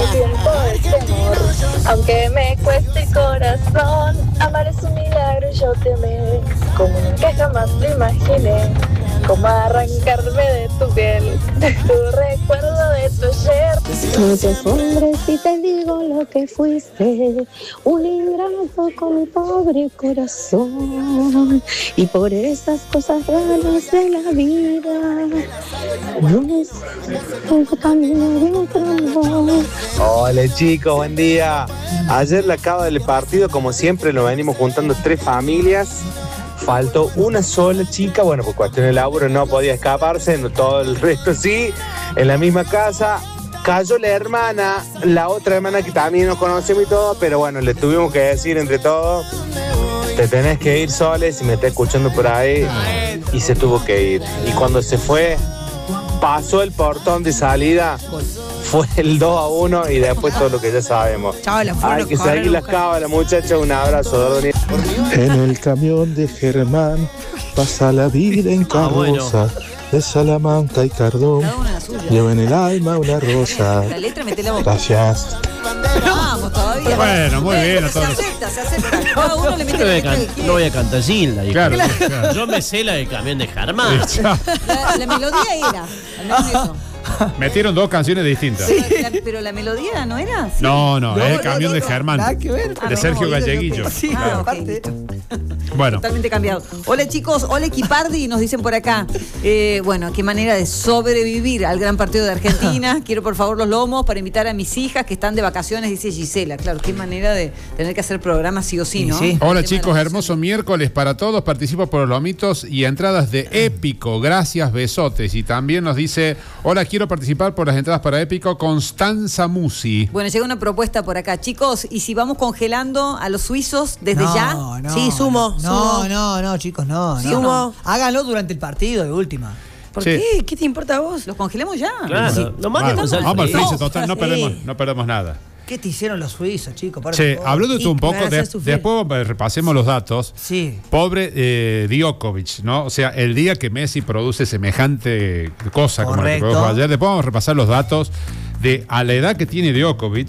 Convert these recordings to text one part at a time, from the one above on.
siento el temor. Aunque me cueste el corazón, amar es un milagro y yo te amé. Como nunca jamás te imaginé. Como arrancarme de tu piel, de tu recuerdo de tu ayer. No te asombres si te digo lo que fuiste, un ingrato con mi pobre corazón. Y por esas cosas raras de la vida, no es un camino de otro amor. Hola chicos, buen día. Ayer la acaba del partido, como siempre nos venimos juntando 3 familias. Faltó una sola chica, bueno, por cuestión de laburo no podía escaparse, no, todo el resto sí, en la misma casa. Cayó la hermana, la otra hermana que también nos conocemos y todo, pero bueno, le tuvimos que decir entre todos, te tenés que ir Sole, si me está escuchando por ahí, y se tuvo que ir. Y cuando se fue, pasó el portón de salida, fue el 2-1 y después todo lo que ya sabemos. Chaval, hay que seguir las cábalas, muchachos, un abrazo, Doni. En el camión de Germán pasa la vida en carroza, de Salamanca y Cardón, lleva en el alma una rosa. La letra mete la boca. Gracias. Vamos todavía. Bueno, muy bien a todos. Se acepta. Cada uno le mete la letra que quiere. No voy a cantar Gilda. Claro. Yo me sé la del camión de Germán. La melodía era. Al menos eso. Metieron 2 canciones distintas. Sí. Pero la melodía no era. ¿Sí? No, es el camión de Germán. Nada que ver. De Sergio Galleguillo. Sí, Claro. aparte. Bueno. Totalmente cambiado. Hola chicos, hola Equipardi, nos dicen por acá. Bueno, qué manera de sobrevivir al gran partido de Argentina. Quiero por favor los lomos para invitar a mis hijas que están de vacaciones, dice Gisela. Claro, qué manera de tener que hacer programas sí o sí, ¿no? Sí. Hola chicos, hermoso miércoles para todos. Participo por los lomitos y entradas de Épico. Gracias, besotes. Y también nos dice, hola, quiero participar por las entradas para Épico. Constanza Musi. Bueno, llega una propuesta por acá. Chicos, ¿y si vamos congelando a los suizos desde ya? No, Sí, sumo. No, chicos, no. Sumo. Háganlo durante el partido de última. ¿Por Sí. qué? ¿Qué te importa a vos? ¿Los congelamos ya? Claro, Sí. lo más que Vamos al freezer, total, no perdemos nada. ¿Qué te hicieron los suizos, chicos? Por Che, favor. hablando de tú un Y me poco, van a hacer sufrir. después repasemos los datos. Sí. Pobre Djokovic, ¿no? O sea, el día que Messi produce semejante cosa como la que Correcto. produjo ayer, después vamos a repasar los datos de a la edad que tiene Djokovic,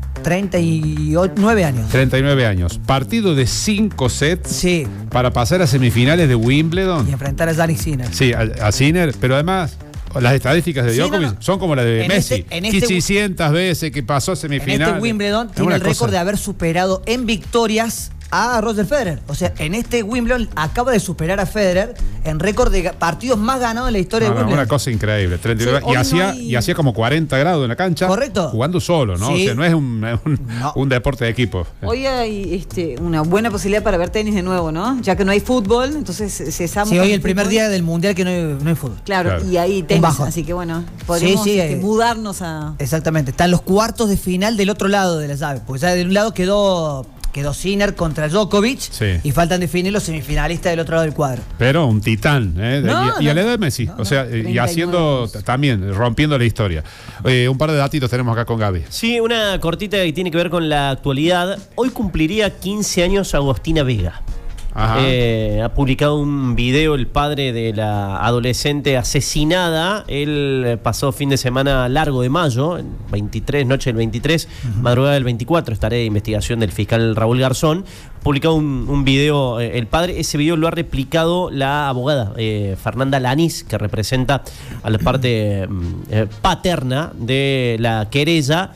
39 años. 39 años. Partido de 5 sets Sí. para pasar a semifinales de Wimbledon. Y enfrentar a Yannick Sinner. Sí, a Sinner, pero además las estadísticas de Sí, Djokovic no. son como las de En Messi. este- en este- 800 veces que pasó a En semifinales. este Wimbledon Es tiene una el récord cosa. de haber superado en victorias a Roger Federer. O sea, en este Wimbledon acaba de superar a Federer en récord de partidos más ganados en la historia No, de no, Wimbledon. una cosa increíble. 39, Sí, hoy y hacía como 40 grados en la cancha. Correcto. Jugando solo, ¿no? Sí. O sea, no es No. un deporte de equipo. Hoy hay una buena posibilidad para ver tenis de nuevo, ¿no? Ya que no hay fútbol, entonces cesamos. Sí, con hoy el primer fútbol. día del Mundial que no hay fútbol. Claro, Claro. y ahí Un tenis, bajón. así que bueno, podemos Sí, mudarnos a... Exactamente. Están los cuartos de final del otro lado de la llave. Porque ya de un lado quedó Sinner contra Djokovic. Sí. Y faltan definir los semifinalistas del otro lado del cuadro. Pero un titán, ¿eh? No, y a la no. edad de Messi. O sea, y 39 haciendo años. también, rompiendo la historia. Un par de datitos tenemos acá con Gaby. Sí, una cortita que tiene que ver con la actualidad. Hoy cumpliría 15 años Agostina Vega. Ajá. Ha publicado un video el padre de la adolescente asesinada. Él pasó fin de semana largo de mayo, el 23, noche del 23, madrugada del 24, estaré de investigación del fiscal Raúl Garzón. Publicado un video, el padre, ese video lo ha replicado la abogada Fernanda Lanís, que representa a la parte paterna de la querella.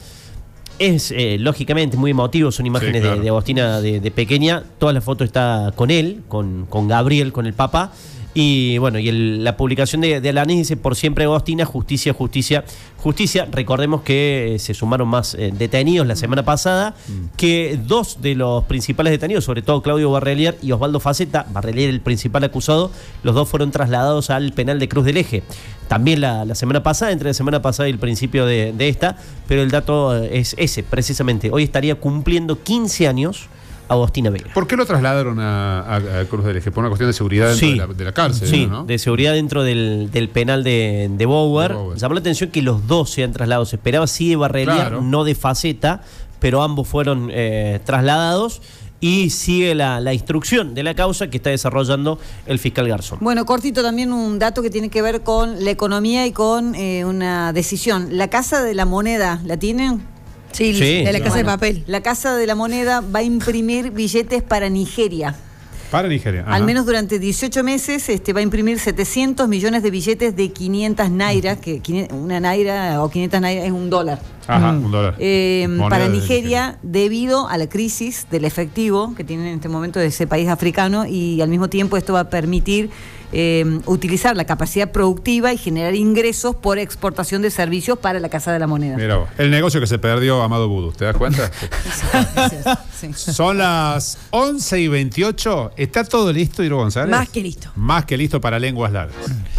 Es lógicamente muy emotivo, son imágenes Sí, claro. de Agostina de pequeña. Toda la foto está con él, con Gabriel, con el papá. Y bueno, la publicación de Alanis dice: por siempre Agostina, justicia, justicia, justicia. Recordemos que se sumaron más detenidos la semana pasada, que 2 de los principales detenidos, sobre todo Claudio Barrelier y Osvaldo Faceta, Barrelier el principal acusado, los 2 fueron trasladados al penal de Cruz del Eje. También la semana pasada, entre la semana pasada y el principio de esta, pero el dato es ese, precisamente. Hoy estaría cumpliendo 15 años Agostina Vega. ¿Por qué lo trasladaron a Cruz del Eje? Por una cuestión de seguridad dentro Sí. de la cárcel, Sí, ¿no? de seguridad dentro del penal de Bower. De Bower. Llamó la atención que los 2 sean trasladados. Se esperaba sí de Barrelier, Claro. no de Faceta, pero ambos fueron trasladados. Y sigue la instrucción de la causa que está desarrollando el fiscal Garzón. Bueno, cortito también un dato que tiene que ver con la economía y con una decisión. ¿La Casa de la Moneda la tienen? Sí, Sí. de la Casa de Papel. La Casa de la Moneda va a imprimir billetes para Nigeria. Para Nigeria. Ajá. Al menos durante 18 meses va a imprimir 700 millones de billetes de 500 naira, que una naira o 500 naira es $1. Ajá, $1. Moneda Para de Nigeria, debido a la crisis del efectivo que tiene en este momento ese país africano, y al mismo tiempo esto va a permitir utilizar la capacidad productiva y generar ingresos por exportación de servicios para la Casa de la Moneda. Mira vos, el negocio que se perdió Amado Vudú, ¿te das cuenta? Sí. Son las 11:28. ¿Está todo listo, Iro González? Más que listo. Más que listo para lenguas largas.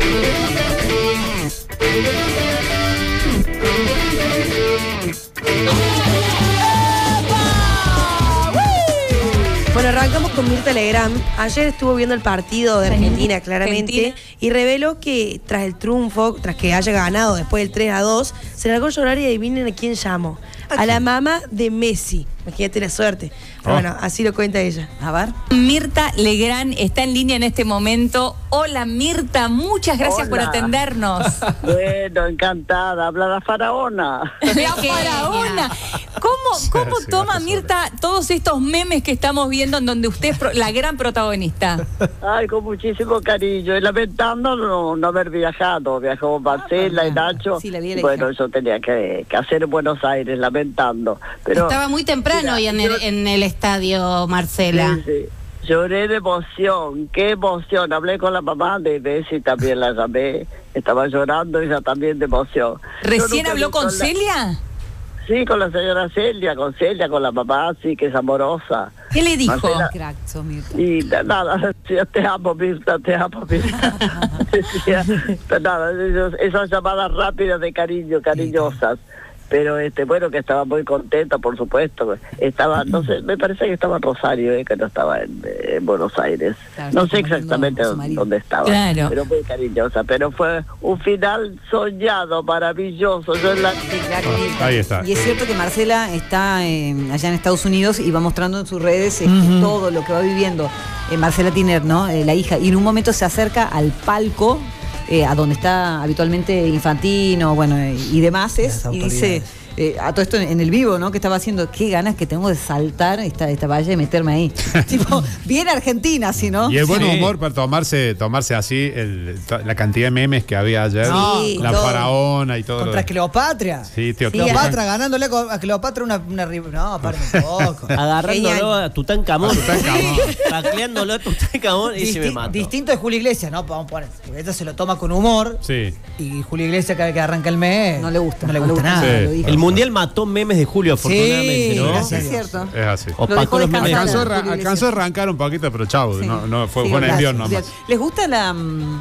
Bueno, arrancamos con Mirta Legrand. Ayer estuvo viendo el partido de Argentina, claramente, y reveló que tras el triunfo, tras que haya ganado después del 3-2, se largó a llorar y adivinen a quién llamó. A la mamá de Messi. Imagínate la suerte. Pero bueno, así lo cuenta ella. A ver. Mirta Legrand está en línea en este momento. Hola Mirta, muchas gracias por atendernos. Bueno, encantada. Habla la faraona. La faraona. ¿Cómo toma Mirta todos estos memes que estamos viendo en donde usted es la gran protagonista? Ay, con muchísimo cariño. Y lamentando no haber viajado. Viajó Marcela y Nacho. Sí, la vi a la bueno, hija. eso tenía que hacer en Buenos Aires, lamentando. Pero Estaba muy temprano hoy en el estadio, Marcela. Sí, sí. Lloré de emoción, qué emoción. Hablé con la mamá de Messi, también la llamé. Estaba llorando ella también de emoción. ¿Recién habló con Celia? Sí, con la señora Celia, con la mamá, sí, que es amorosa. ¿Qué le dijo? Marcela, Crack, sos Mirta. y nada, decía, te amo, Mirta, te amo, Mirta. Decía, pero nada, esas llamadas rápidas de cariño, cariñosas. Pero bueno, que estaba muy contenta, por supuesto. Estaba, no sé, me parece que estaba en Rosario, que no estaba en Buenos Aires. Claro, no sé está exactamente dónde estaba. Claro. Pero muy cariñosa. Pero fue un final soñado, maravilloso. Yo en la... Ahí está. Y es cierto que Marcela está allá en Estados Unidos y va mostrando en sus redes todo lo que va viviendo Marcela Tiner, ¿no? La hija. Y en un momento se acerca al palco a donde está habitualmente Infantino, bueno, y demás, y dice, a todo esto en el vivo, ¿no? Que estaba haciendo, qué ganas que tengo de saltar esta valla y meterme ahí. Tipo, bien Argentina, así, ¿no? Y el buen Sí. humor para tomarse así la cantidad de memes que había ayer. Sí, la todo. faraona y todo. Contra Cleopatra. Sí, tío. Cleopatra ganándole a Cleopatra una no, paren un poco. Agarrándolo a Tutankamón. Tutankamón. Tacleándolo a Tutankamón y se me mató. Distinto de Julio Iglesias, ¿no? Vamos a poner. Porque esta se lo toma con humor. Sí. Y Julio Iglesias, cada vez que arranca el mes. No le gusta. No le gusta nada. Sí. Lo dijo. El Mundial mató memes de Julio, afortunadamente, ¿no? gracias. Es cierto. Es así. Opacó Lo dejó los memes. descansar. Alcanzó a arrancar un poquito, pero chau, Sí. no fue Sí, un gracias. envión nomás. ¿Les gusta la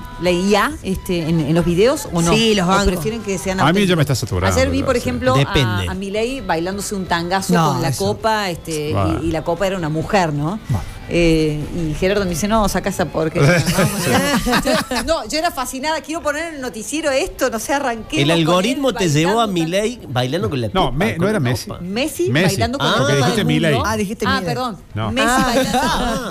IA en los videos o no? Sí, los ¿O banco. prefieren que sean A mí ya auténticos? me está saturando. Ayer vi, por Sí. ejemplo, Depende. a Milei bailándose un tangazo No, con la eso. copa, Bueno. y la copa era una mujer, ¿no? No. Y Gerardo me dice, no, saca esa porquería. No, yo era fascinada, quiero poner en el noticiero esto, no sé, arranqué. El algoritmo te llevó a Milei bailando con la No, copa, no con era la Messi. copa. Messi Messi. bailando con Ah, la porque copa dijiste del mundo. Milei. Ah, dijiste Ah, Milei. perdón. No. Messi bailando.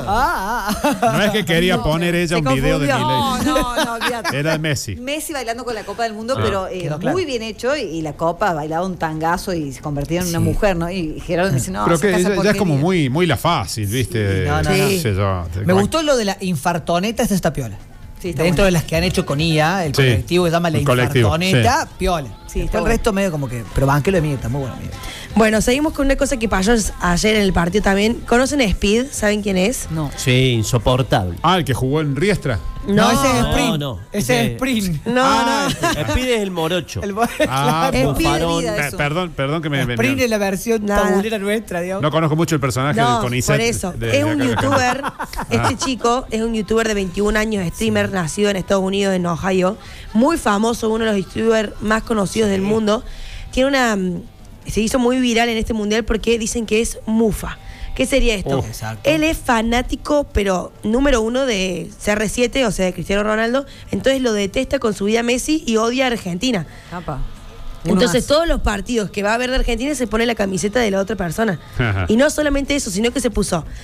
No es que quería poner ella un video de No, Milei. no, olvídate. Era de Messi. Messi bailando con la Copa del Mundo, Ah. pero Quedó claro. muy bien hecho, y la Copa bailaba un tangazo y se convertía en una mujer, ¿no? Y Gerardo me dice, no, Pero que saca esa ya es porquería. como muy la fácil, ¿viste? Sí, no. Qué sé yo. Me gustó lo de la infartoneta, esta piola. Sí, está Dentro bueno. de las que han hecho con IA, el Sí. colectivo que se llama la El colectivo, infartoneta, piola. Sí, está Después el bueno. resto medio como que. Pero banquelo de Mirta, muy bueno, Mirta. Bueno, seguimos con una cosa que pasó ayer en el partido también. ¿Conocen a Speed? ¿Saben quién es? No. Sí, insoportable. Ah, el que jugó en Riestra. No, ese es no, Sprint. no. Ese es Sprint. No, El pide es el morocho. El Ah, Es Bufarón. vida eso. perdón que me Sprint es la versión Nada. tabulera nuestra, digamos. no conozco mucho el personaje No, de Conicet. por eso. de Es un acá de acá. youtuber, este Ah. chico es un youtuber de 21 años, streamer, nacido en Estados Unidos, en Ohio. Muy famoso, uno de los youtubers más conocidos del mundo. Tiene se hizo muy viral en este mundial porque dicen que es mufa. ¿Qué sería esto? Exacto. Él es fanático, pero número uno de CR7, o sea, de Cristiano Ronaldo. Entonces lo detesta con su vida Messi y odia a Argentina. Capa. Uno Entonces más. todos los partidos que va a ver de Argentina se pone la camiseta de la otra persona. Ajá. Y no solamente eso, sino que se puso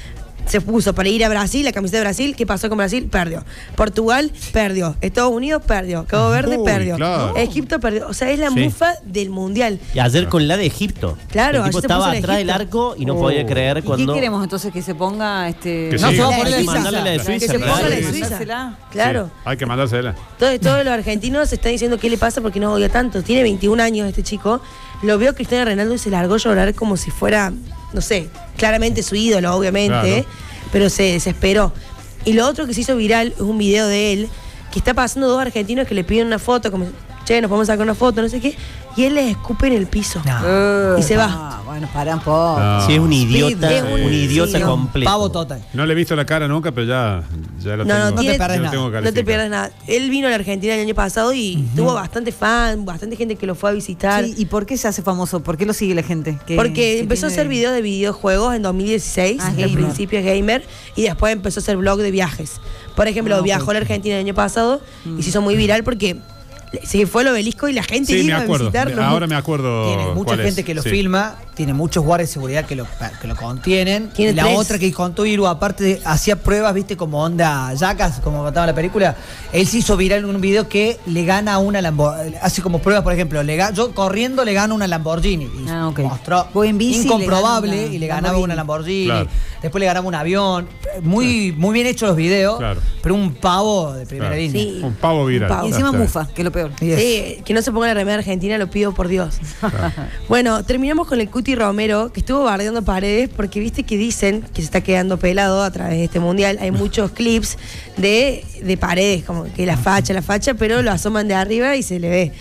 se puso para ir a Brasil, la camiseta de Brasil. ¿Qué pasó con Brasil? Perdió. Portugal, perdió. Estados Unidos, perdió. Cabo Verde, perdió. Claro. Egipto, perdió. O sea, es la mufa del mundial. Y ayer con la de Egipto. Claro, el tipo ayer se estaba puso en atrás del Egipto. arco y no podía creer ¿Y cuando. qué queremos entonces? Que se ponga Que no, sí. se va a La de poner Suiza. mandarle la de Que Suiza, se claro. ponga la de Sí. Suiza. Claro. Sí, hay que mandársela. Todos los argentinos se están diciendo qué le pasa porque no odia tanto. Tiene 21 años este chico. Lo vio Cristiano Ronaldo y se largó a llorar como si fuera, no sé, claramente su ídolo, obviamente, pero se desesperó. Y lo otro que se hizo viral es un video de él que está pasando dos argentinos que le piden una foto, como, che, nos podemos sacar una foto, no sé qué, y él les escupe en el piso. Y se va. Bueno, para un poco. No. Sí, es un idiota, Es un idiota sí, completo. Pavo total. No le he visto la cara nunca, pero ya lo tengo. No te perdés ya lo nada. tengo No te calificado. pierdas nada. Él vino a la Argentina el año pasado y tuvo bastante fan, bastante gente que lo fue a visitar. Sí, ¿y por qué se hace famoso? ¿Por qué lo sigue la gente? Porque empezó a hacer videos de videojuegos en 2016, Ah, al gamer. principio es gamer, y después empezó a hacer blog de viajes. Por ejemplo, viajó a la Argentina el año pasado y se hizo muy viral porque se fue al obelisco y la gente Sí, me iba a acuerdo. visitarlo. Ahora me acuerdo. Tiene mucha cuál es. gente que lo Sí. filma, tiene muchos guardias de seguridad que lo contienen. Tiene y la 3. otra que contó Iru, aparte hacía pruebas, viste, como onda Jackass, como contaba la película. Él se hizo viral en un video que le gana a una Lamborghini. Hace como pruebas, por ejemplo, yo corriendo le gano una Lamborghini. Y Ok. mostró Voy en bici y le incomprobable gano una y le ganaba Lamborghini. una Lamborghini. Claro. Después le ganaba un avión. Muy bien hechos los videos, Claro. pero un pavo de primera Claro. línea. Sí. Un pavo viral. Un pavo. Y encima Ya está. mufa, que es lo peor. Sí, que no se ponga la remera argentina, lo pido por Dios. Bueno, terminamos con el Cuti Romero, que estuvo bardeando Paredes, porque viste que dicen que se está quedando pelado a través de este mundial. Hay muchos clips de Paredes, como que la facha, pero lo asoman de arriba y se le ve.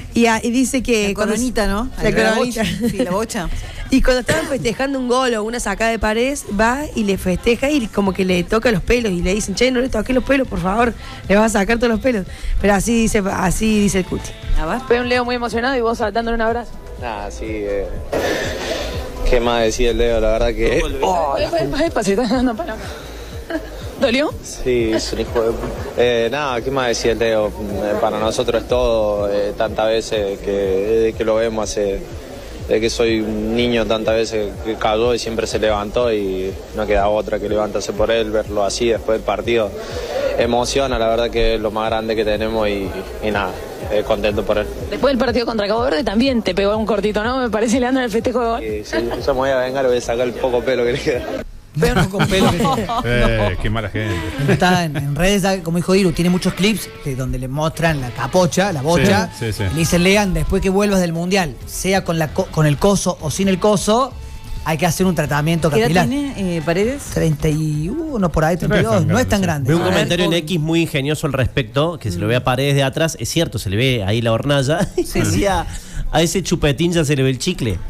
Y dice que. La coronita, ¿no? La coronita. bocha. Sí, la bocha. Y cuando estaban festejando un gol o una sacada de Paredes, va y le festeja y como que le toca los pelos y le dicen, che, no le toques los pelos, por favor, le vas a sacar todos los pelos. Pero así dice el Cuti. A ver. Veo un Leo muy emocionado y vos saltándole un abrazo. Nada, sí. ¿Qué más decía el Leo? La verdad que. Se está dando para acá. ¿Dolió? Sí, es un hijo de. Nada, ¿qué más decía el Leo? Para nosotros es todo. Tantas veces que lo vemos de que soy un niño, tantas veces que cayó y siempre se levantó y no queda otra que levantarse por él, verlo así después del partido. Emociona, la verdad que es lo más grande que tenemos y nada, contento por él. Después del partido contra Cabo Verde también te pegó un cortito, ¿no? Me parece Leandro en el festejo de gol. Sí, yo me voy a vengar, le voy a sacar el poco pelo que le queda. Pero con pelo que Qué mala gente. está en redes, como dijo Iru, tiene muchos clips donde le muestran la capocha, la bocha. Sí, sí, sí. Le dicen, Lean, después que vuelvas del mundial, sea con el coso o sin el coso, hay que hacer un tratamiento ¿Qué edad capilar. tiene Paredes? 31 por ahí, 32, no es tan grande. Veo un comentario en X muy ingenioso al respecto, que se lo ve a Paredes de atrás, es cierto, se le ve ahí la hornalla, y decía, a ese chupetín ya se le ve el chicle.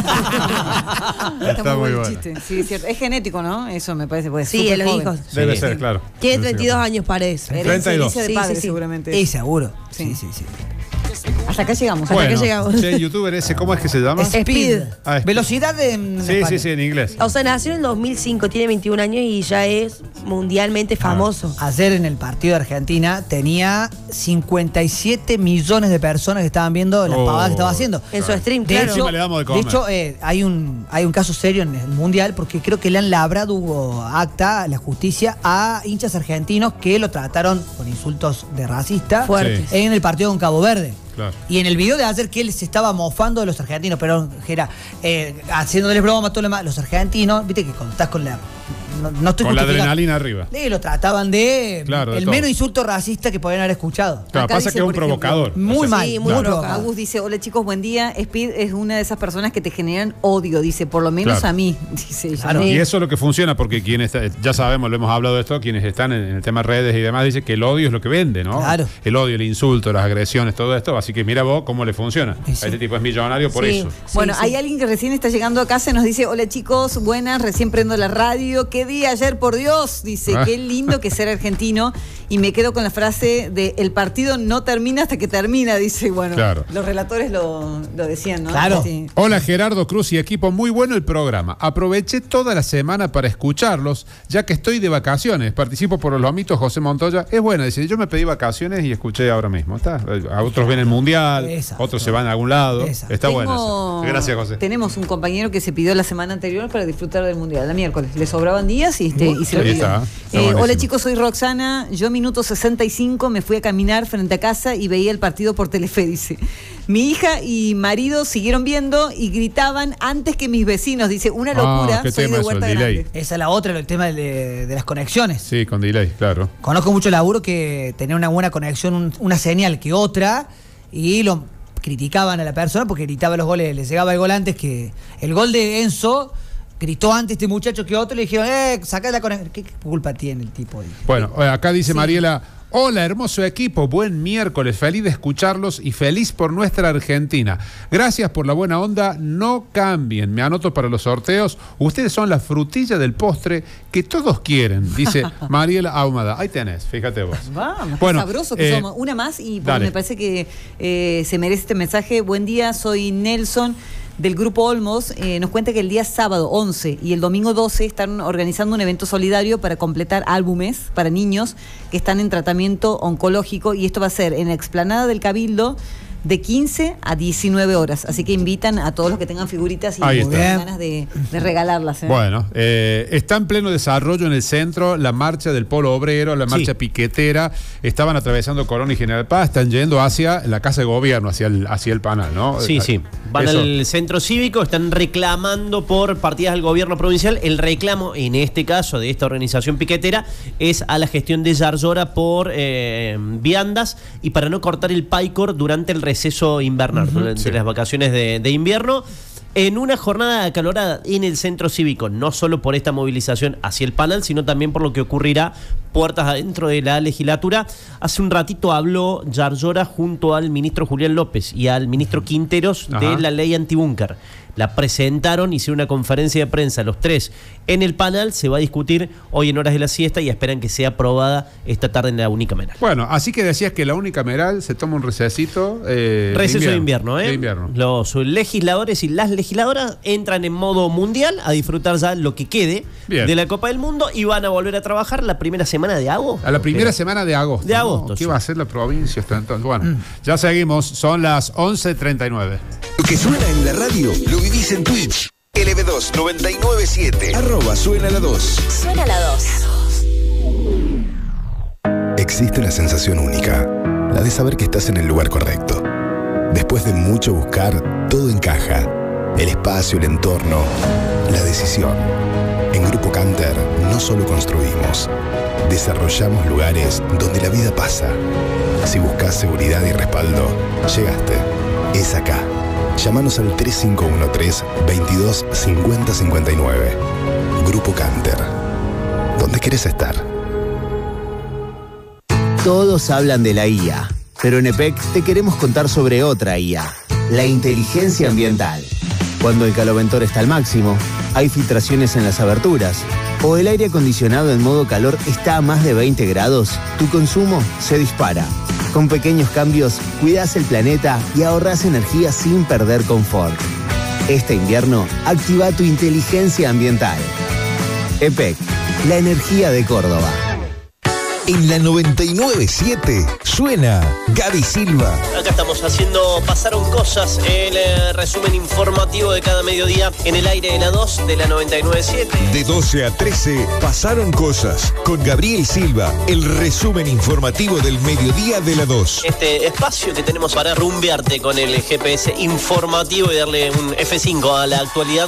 Está muy el bueno. chiste. Sí, es cierto. Es genético, ¿no? Eso me parece. Pues, Sí, súper a los joven. hijos. Debe ser, claro. Tiene 32 años Paredes. Herencia 32. de Sí, padre, sí, sí. seguramente. Sí, seguro. Sí. Sí. Hasta acá llegamos. Hasta Bueno, acá llegamos. che, youtuber ese, ¿cómo es que se llama? Speed. Ah, Speed. Velocidad en Sí, España. sí, sí, en inglés. O sea, nació en el 2005, tiene 21 años y ya es mundialmente famoso. Ayer en el partido de Argentina tenía 57 millones de personas que estaban viendo las pavadas que estaba haciendo. En su stream, De claro. hecho, Encima le damos de comer. hay un caso serio en el Mundial porque creo que le han labrado acta a la justicia a hinchas argentinos que lo trataron con insultos de racista Fuertes. Sí. en el partido con Cabo Verde. Claro. Y en el video de ayer que él se estaba mofando de los argentinos, pero era haciéndoles broma, todo lo demás. Los argentinos, viste que cuando estás con la... No estoy Con la justificando. adrenalina arriba. Lo trataban de Claro, de el todo. menos insulto racista que podían haber escuchado. Claro, Acá pasa dice, que es un por ejemplo, provocador. Muy mal, sí, muy muy provocado. Agus dice, hola chicos, buen día. Speed es una de esas personas que te generan odio, dice, por lo menos Claro. a mí, dice ella. Claro. Y eso es lo que funciona, porque quienes, ya sabemos, lo hemos hablado de esto, quienes están en el tema redes y demás, dice que el odio es lo que vende, ¿no? Claro. El odio, el insulto, las agresiones, todo esto. Así que mira vos cómo le funciona. Sí, sí. Este tipo es millonario por Sí. eso. Bueno, Sí, hay sí. alguien que recién está llegando a casa y nos dice, hola chicos, buenas, recién prendo la radio. ¿Qué día ayer, por Dios? Dice, Ah. qué lindo que ser argentino. Y me quedo con la frase de el partido no termina hasta que termina, dice, bueno, Claro. los relatores lo decían, ¿no? Claro. Sí. Hola Gerardo Cruz y equipo, muy bueno el programa. Aproveché toda la semana para escucharlos, ya que estoy de vacaciones. Participo por los lomitos José Montoya. Es buena, dice, yo me pedí vacaciones y escuché ahora mismo. A otros ven el mundial. mundial, Exacto. otros se van a algún lado. Exacto. Está bueno eso. Gracias, José. Tenemos un compañero que se pidió la semana anterior para disfrutar del mundial, el miércoles. Le sobraban días y se lo Ahí pidió. está buenísimo. Hola chicos, soy Roxana. Yo minuto 65 me fui a caminar frente a casa y veía el partido por Telefe, dice. Mi hija y marido siguieron viendo y gritaban antes que mis vecinos. Dice, una locura. qué Soy tema de eso, Huerta el delay. Grande. Esa es la otra, el tema de las conexiones. Sí, con delay, claro. Conozco mucho laburo que tenía una buena conexión, una señal que otra, y lo criticaban a la persona porque gritaba los goles, le llegaba el gol antes que el gol de Enzo. Gritó antes este muchacho que otro, le dijeron, sacá la conexión. ¿Qué culpa tiene el tipo? Bueno, acá dice Mariela, hola, hermoso equipo, buen miércoles, feliz de escucharlos y feliz por nuestra Argentina. Gracias por la buena onda, no cambien, me anoto para los sorteos. Ustedes son la frutilla del postre que todos quieren, dice Mariela Ahumada. Ahí tenés, fíjate vos. Vamos, Bueno, qué sabroso que somos. Una más y porque me parece que se merece este mensaje. Buen día, soy Nelson del Grupo Olmos. Nos cuenta que el día sábado 11 y el domingo 12 están organizando un evento solidario para completar álbumes para niños que están en tratamiento oncológico, y esto va a ser en la explanada del Cabildo de 15 a 19 horas. Así que invitan a todos los que tengan figuritas y tengan ganas de regalarlas. Bueno, está en pleno desarrollo en el centro la marcha del Polo Obrero, la marcha piquetera. Estaban atravesando Colón y General Paz, están yendo hacia la Casa de Gobierno, hacia el Panal, ¿no? Sí. Van al centro cívico, están reclamando por partidas del gobierno provincial. El reclamo, en este caso, de esta organización piquetera, es a la gestión de Yarlora por viandas y para no cortar el PAICOR durante el receso invernal, durante las vacaciones de invierno. En una jornada acalorada en el centro cívico, no solo por esta movilización hacia el Panal, sino también por lo que ocurrirá puertas adentro de la legislatura. Hace un ratito habló Yarlora junto al ministro Julián López y al ministro Quinteros de la ley antibúnker. La presentaron, hicieron una conferencia de prensa los tres en el Panal. Se va a discutir hoy en horas de la siesta y esperan que sea aprobada esta tarde en la unicameral. Bueno, así que decías que la unicameral se toma un recesito. Receso de invierno, De invierno. Los legisladores y las legisladoras entran en modo mundial a disfrutar ya lo que quede de la Copa del Mundo y van a volver a trabajar la primera semana de agosto. A la primera semana de agosto. De agosto. ¿Qué va a ser la provincia hasta entonces? Bueno, ya seguimos. Son las 11:39. Lo que suena en la radio lo vivís en Twitch. LB2 997 @suena la 2. Suena la 2. Existe una sensación única, la de saber que estás en el lugar correcto. Después de mucho buscar, todo encaja. El espacio, el entorno, la decisión. En Grupo Canter no solo construimos, desarrollamos lugares donde la vida pasa. Si buscas seguridad y respaldo, llegaste. Es acá. Llámanos al 3513-225059. Grupo Canter. ¿Dónde querés estar? Todos hablan de la IA, pero en EPEC te queremos contar sobre otra IA, la inteligencia ambiental. Cuando el caloventor está al máximo, hay filtraciones en las aberturas, o el aire acondicionado en modo calor está a más de 20 grados, tu consumo se dispara. Con pequeños cambios, cuidás el planeta y ahorrás energía sin perder confort. Este invierno, activa tu inteligencia ambiental. EPEC, la energía de Córdoba. En la 997 suena Gaby Silva. Acá estamos haciendo Pasaron Cosas, el resumen informativo de cada mediodía en el aire de la 2 de la 997. De 12 a 13 Pasaron Cosas con Gabriel Silva, el resumen informativo del mediodía de la 2. Este espacio que tenemos para rumbearte con el GPS informativo y darle un F5 a la actualidad